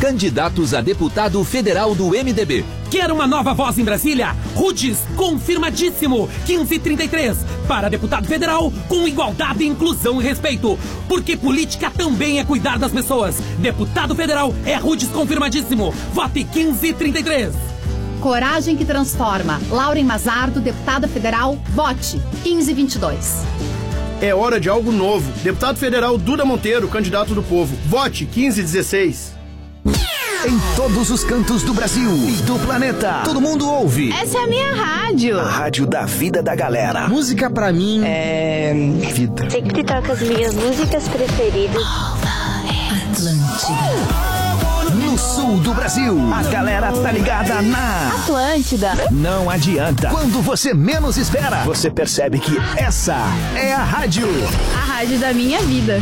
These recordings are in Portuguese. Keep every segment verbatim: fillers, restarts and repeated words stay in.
candidatos a deputado federal do M D B. Quer uma nova voz em Brasília? Rudes, confirmadíssimo, quinze trinta e três. Para deputado federal, com igualdade, inclusão e respeito. Porque política também é cuidar das pessoas. Deputado federal é Rudes, confirmadíssimo. Vote quinze trinta e três. Coragem que transforma. Lauren Mazardo, deputada federal, vote quinze vinte e dois. É hora de algo novo. Deputado federal Duda Monteiro, candidato do povo, vote quinze dezesseis. Em todos os cantos do Brasil e do planeta, todo mundo ouve. Essa é a minha rádio. A rádio da vida da galera. Música pra mim é... vida. Sempre toca as minhas músicas preferidas. Atlântida. No sul do Brasil, a galera tá ligada na Atlântida. Não adianta. Quando você menos espera, você percebe que essa é a rádio. A rádio da minha vida.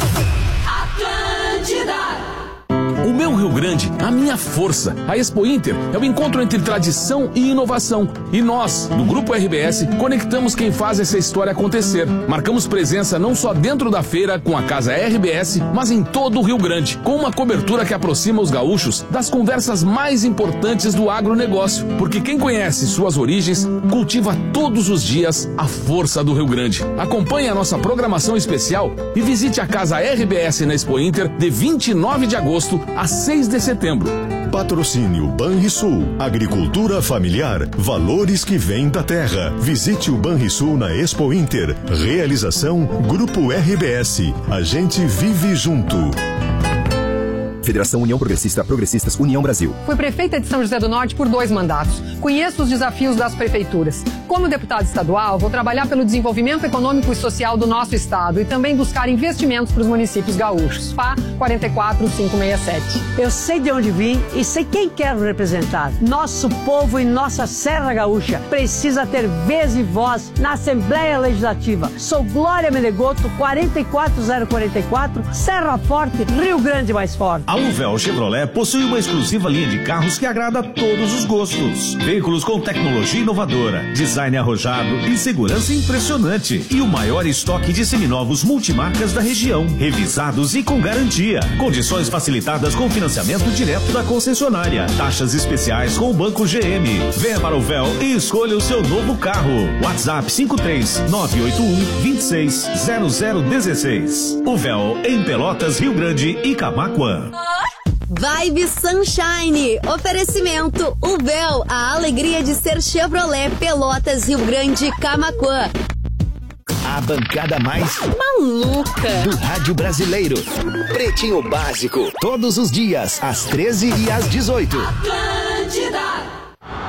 Atlântida. O meu Rio Grande, a minha força. A Expo Inter é o encontro entre tradição e inovação. E nós, do Grupo R B S, conectamos quem faz essa história acontecer. Marcamos presença não só dentro da feira com a Casa R B S, mas em todo o Rio Grande, com uma cobertura que aproxima os gaúchos das conversas mais importantes do agronegócio. Porque quem conhece suas origens, cultiva todos os dias a força do Rio Grande. Acompanhe a nossa programação especial e visite a Casa R B S na Expo Inter de vinte e nove de agosto a seis de setembro. Patrocínio Banrisul, agricultura familiar, valores que vêm da terra. Visite o Banrisul na Expo Inter. Realização Grupo R B S. A gente vive junto. Federação União Progressista, Progressistas, União Brasil. Fui prefeita de São José do Norte por dois mandatos. Conheço os desafios das prefeituras. Como deputada estadual, vou trabalhar pelo desenvolvimento econômico e social do nosso estado e também buscar investimentos para os municípios gaúchos. P A quatro quatro cinco seis sete. Eu sei de onde vim e sei quem quero representar. Nosso povo e nossa Serra Gaúcha precisa ter vez e voz na Assembleia Legislativa. Sou Glória Menegoto, quatro quatro zero quatro quatro, Serra Forte, Rio Grande mais forte. A Uvel Chevrolet possui uma exclusiva linha de carros que agrada a todos os gostos. Veículos com tecnologia inovadora, design arrojado e segurança impressionante. E o maior estoque de seminovos multimarcas da região, revisados e com garantia. Condições facilitadas com financiamento direto da concessionária. Taxas especiais com o Banco G M. Venha para o Uvel e escolha o seu novo carro. WhatsApp cinco três nove oito um, dois seis zero zero um seis. Uvel em Pelotas, Rio Grande e Camaquã. Vibe Sunshine, oferecimento Uvel, a alegria de ser Chevrolet, Pelotas, Rio Grande e Camaquã. A bancada mais maluca do rádio brasileiro. Pretinho Básico, todos os dias, às treze e às dezoito. Atlântida.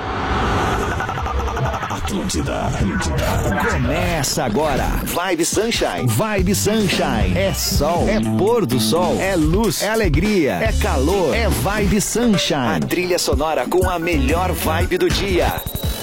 Atlântida, Atlântida. Começa agora. Vibe Sunshine. Vibe Sunshine. É sol, é pôr do sol, é luz, é alegria, é calor, é Vibe Sunshine. A trilha sonora com a melhor vibe do dia.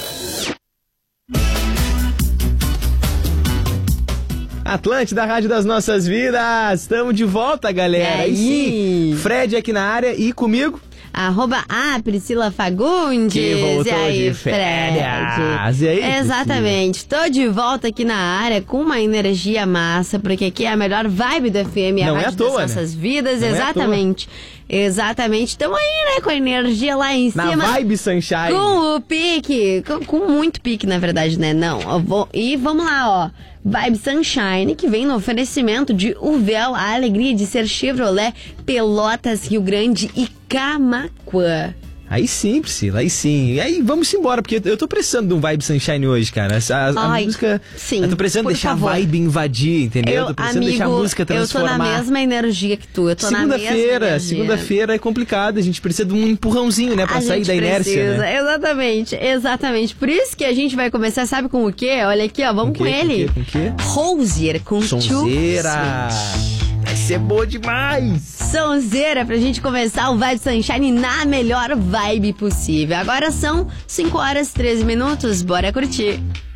Atlântida, Rádio das Nossas Vidas. Estamos de volta, galera. E aí? Fred aqui na área e comigo. Arroba a Priscila Fagundes. Que voltou e aí, de férias. Fred? E aí, exatamente. Priscila? Tô de volta aqui na área com uma energia massa, porque aqui é a melhor vibe do F M, a Não Rádio é à toa, das Nossas né? Vidas. Não exatamente. É Exatamente. Estamos aí, né, com a energia lá em Na cima. Vibe Sunshine. Com o pique. Com, com muito pique, na verdade, né? Não. Eu vou, e vamos lá, ó. Vibe Sunshine, que vem no oferecimento de Uvel, a alegria de ser Chevrolet, Pelotas, Rio Grande e Camaquã. Aí sim, Priscila, aí sim. E aí vamos embora, porque eu tô precisando de um Vibe Sunshine hoje, cara. A, a, Ai, a música. Sim, eu tô precisando deixar favor. a vibe invadir, entendeu? Eu, tô precisando amigo, deixar a música transformar. Eu tô na mesma energia que tu. Eu tô na mesma Segunda-feira, energia. segunda-feira é complicado. A gente precisa de um empurrãozinho, né? Pra a sair gente da inércia, precisa. né? Exatamente, exatamente. Por isso que a gente vai começar, sabe com o quê? Olha aqui, ó, vamos com, com, com quê, ele. Com quê? Com quê? Rosier, com Sonzeira. Vai ser boa demais. Sonzeira, pra gente começar o Vibe Sunshine na melhor vibe possível. Agora são cinco horas e treze minutos, bora curtir.